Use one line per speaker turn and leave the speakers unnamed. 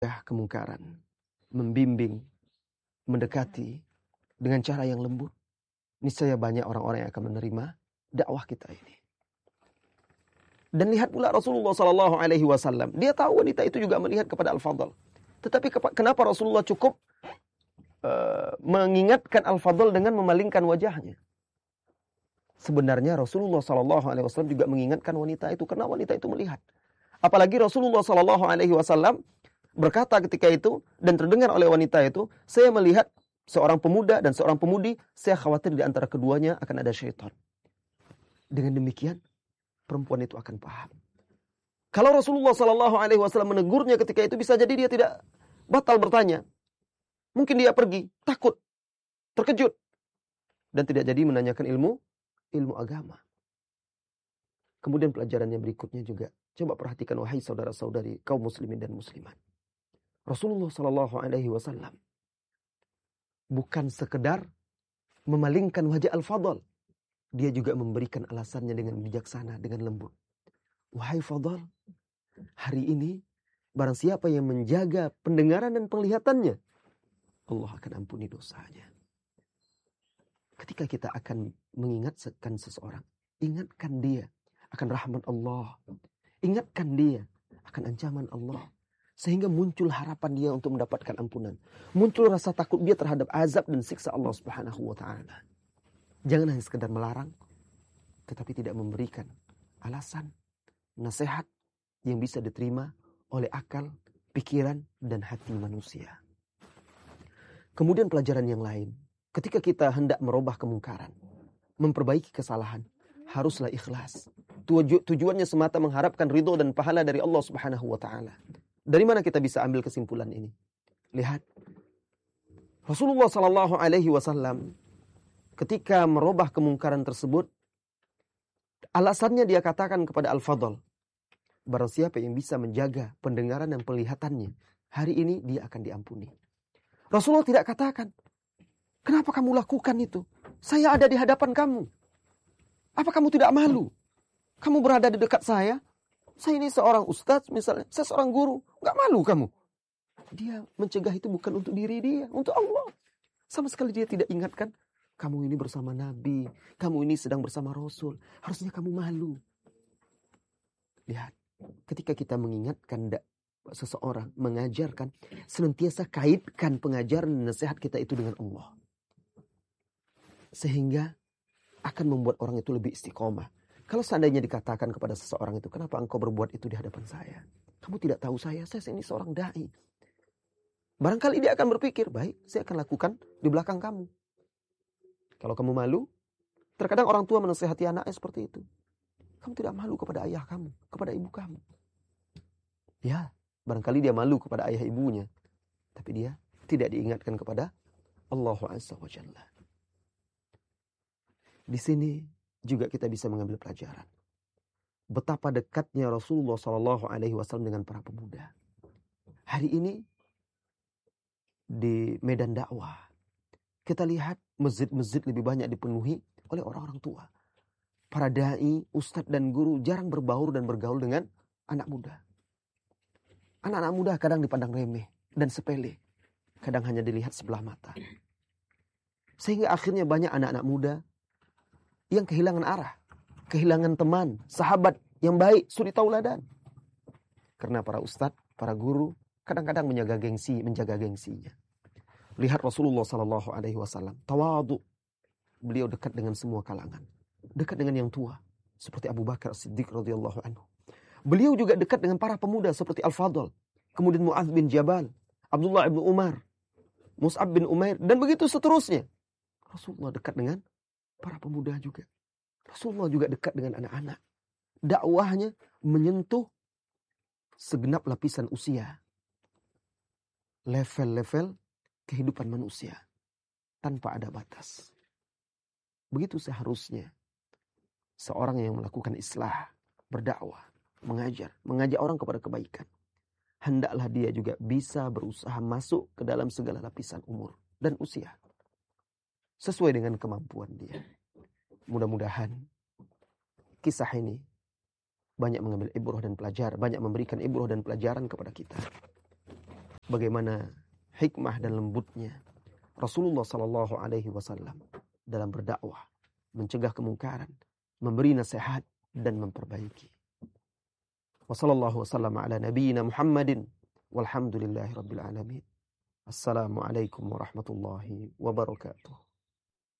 kemungkaran, membimbing, mendekati dengan cara yang lembut, niscaya banyak orang-orang yang akan menerima dakwah kita ini. Dan lihat pula Rasulullah sallallahu alaihi wasallam, dia tahu wanita itu juga melihat kepada Al-Fadl. Tetapi kenapa Rasulullah cukup mengingatkan Al-Fadl dengan memalingkan wajahnya? Sebenarnya Rasulullah sallallahu alaihi wasallam juga mengingatkan wanita itu karena wanita itu melihat. Apalagi Rasulullah sallallahu alaihi wasallam berkata ketika itu dan terdengar oleh wanita itu, saya melihat seorang pemuda dan seorang pemudi, saya khawatir di antara keduanya akan ada syaitan. Dengan demikian, perempuan itu akan paham. Kalau Rasulullah sallallahu alaihi wasallam menegurnya ketika itu, bisa jadi dia tidak batal bertanya. Mungkin dia pergi, takut, terkejut, dan tidak jadi menanyakan ilmu agama. Kemudian pelajaran yang berikutnya juga, coba perhatikan wahai saudara-saudari kaum muslimin dan muslimat. Rasulullah sallallahu alaihi wasallam bukan sekedar memalingkan wajah Al-Fadl, dia juga memberikan alasannya dengan bijaksana, dengan lembut. Wahai Fadl, hari ini barang siapa yang menjaga pendengaran dan penglihatannya, Allah akan ampuni dosanya. Ketika kita akan mengingatkan seseorang, ingatkan dia akan rahmat Allah. Ingatkan dia akan ancaman Allah. Sehingga muncul harapan dia untuk mendapatkan ampunan. Muncul rasa takut dia terhadap azab dan siksa Allah Subhanahu wa ta'ala. Jangan hanya sekedar melarang, tetapi tidak memberikan alasan, nasihat yang bisa diterima oleh akal, pikiran, dan hati manusia. Kemudian pelajaran yang lain, ketika kita hendak merubah kemungkaran, memperbaiki kesalahan, haruslah ikhlas. Tujuannya semata mengharapkan ridho dan pahala dari Allah Subhanahu wa ta'ala. Dari mana kita bisa ambil kesimpulan ini? Lihat, Rasulullah sallallahu alaihi wasallam ketika merubah kemungkaran tersebut, alasannya dia katakan kepada Al-Fadl, barang siapa yang bisa menjaga pendengaran dan penglihatannya, hari ini dia akan diampuni. Rasulullah tidak katakan, kenapa kamu lakukan itu? Saya ada di hadapan kamu. Apa kamu tidak malu? Kamu berada di dekat saya ini seorang ustadz misalnya, saya seorang guru. Gak malu kamu? Dia mencegah itu bukan untuk diri dia, untuk Allah. Sama sekali dia tidak ingatkan, kamu ini bersama Nabi, kamu ini sedang bersama Rasul, harusnya kamu malu. Lihat, ketika kita mengingatkan seseorang, mengajarkan, senantiasa kaitkan pengajaran dan nasihat kita itu dengan Allah. Sehingga akan membuat orang itu lebih istiqomah. Kalau seandainya dikatakan kepada seseorang itu, kenapa engkau berbuat itu di hadapan saya? Kamu tidak tahu saya ini seorang da'i. Barangkali dia akan berpikir, baik, saya akan lakukan di belakang kamu. Kalau kamu malu, terkadang orang tua menasihati anaknya seperti itu. Kamu tidak malu kepada ayah kamu, kepada ibu kamu. Ya, barangkali dia malu kepada ayah ibunya. Tapi dia tidak diingatkan kepada Allah Azza wa Jalla. Di sini juga kita bisa mengambil pelajaran. Betapa dekatnya Rasulullah SAW dengan para pemuda. Hari ini di medan dakwah, kita lihat masjid-masjid lebih banyak dipenuhi oleh orang-orang tua. Para da'i, ustadz dan guru jarang berbaur dan bergaul dengan anak muda. Anak-anak muda kadang dipandang remeh dan sepele. Kadang hanya dilihat sebelah mata. Sehingga akhirnya banyak anak-anak muda yang kehilangan arah, kehilangan teman, sahabat yang baik, suri tauladan. Karena para ustadz, para guru kadang-kadang menjaga gengsinya. Lihat Rasulullah sallallahu alaihi wasallam, tawadhu. Beliau dekat dengan semua kalangan, dekat dengan yang tua seperti Abu Bakar As-Siddiq radhiyallahu anhu. Beliau juga dekat dengan para pemuda seperti Al-Fadl, kemudian Mu'adz bin Jabal, Abdullah bin Umar, Mus'ab bin Umair, dan begitu seterusnya. Rasulullah dekat dengan para pemuda juga. Rasulullah juga dekat dengan anak-anak. Dakwahnya menyentuh segenap lapisan usia. Level-level kehidupan manusia. Tanpa ada batas. Begitu seharusnya seorang yang melakukan islah, berdakwah, mengajak orang kepada kebaikan. Hendaklah dia juga bisa berusaha masuk ke dalam segala lapisan umur dan usia. Sesuai dengan kemampuan dia. Mudah-mudahan kisah ini banyak mengambil ibrah dan pelajaran, banyak memberikan ibrah dan pelajaran kepada kita. bagaimana hikmah dan lembutnya Rasulullah sallallahu alaihi wasallam dalam berdakwah, mencegah kemungkaran, memberi nasihat dan memperbaiki. Wassallallahu wasallam ala nabiyyina Muhammadin walhamdulillahi rabbil alamin. Assalamualaikum warahmatullahi wabarakatuh.